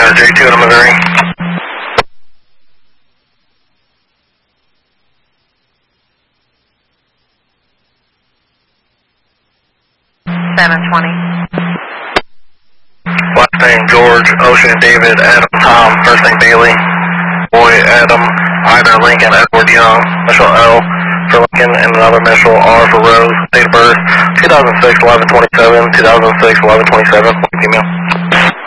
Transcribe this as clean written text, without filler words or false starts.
J2 in Missouri. Last name George, Ocean, David, Adam, Tom, first name Bailey, boy Adam, Ida, Lincoln, Edward, Young, initial L for Lincoln, and another initial R for Rose, date of birth 2006, 11/27, 2006, 11/27, female.